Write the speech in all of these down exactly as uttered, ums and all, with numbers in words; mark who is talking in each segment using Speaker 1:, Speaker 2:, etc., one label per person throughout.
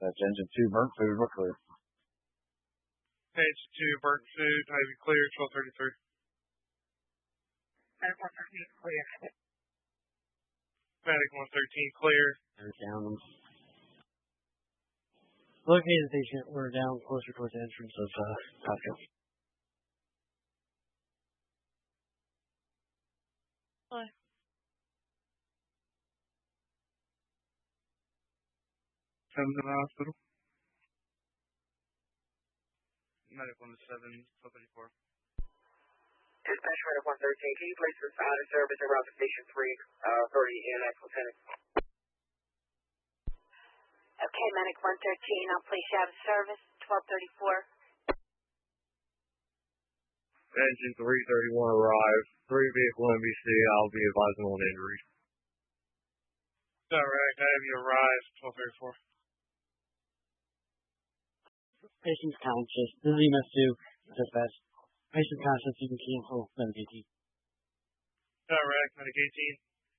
Speaker 1: That's engine two, burnt food, we're clear.
Speaker 2: Engine two, burnt food, Ivy clear, twelve thirty-three.
Speaker 3: Medic one thirteen, clear.
Speaker 2: Medic one thirteen, clear.
Speaker 4: We're down. Located patient, we're down closer towards the entrance of uh, Costco.
Speaker 3: Hi.
Speaker 2: Come to the hospital. Medic one seven, twelve thirty-four.
Speaker 5: Dispatch Medic one thirteen, can you place this out of service around the station three, uh, thirty in at Lieutenant?
Speaker 3: Okay, Medic one thirteen, I'll place you out of service, twelve thirty-four.
Speaker 2: Engine three thirty-one arrived. Three vehicle M V C, I'll be advising on injury. Direct, I have you arrived, twelve thirty-four.
Speaker 4: Patient's conscious. This is E M S two, dispatch. Patient conscious, you can cancel Medic eighteen.
Speaker 2: Direct, Medic eighteen.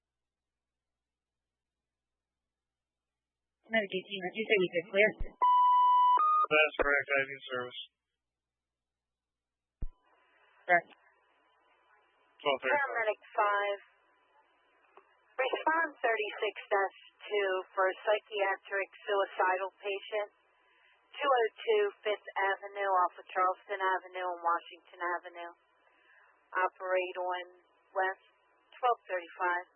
Speaker 3: Medic eighteen, did you say we could clear?
Speaker 2: That's correct, I have you in service.
Speaker 3: Correct.
Speaker 2: twelve thirty-five.
Speaker 3: Paramedic five. Respond thirty-six dash two for a psychiatric suicidal patient. two oh two Fifth Avenue off of Charleston Avenue and Washington Avenue. Operate on West twelve thirty-five.